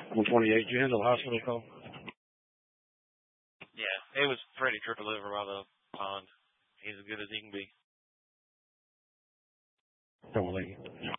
128. Did you handle a hospital call? Yeah, it was Freddie tripping over by the pond. He's as good as he can be. Don't believe you.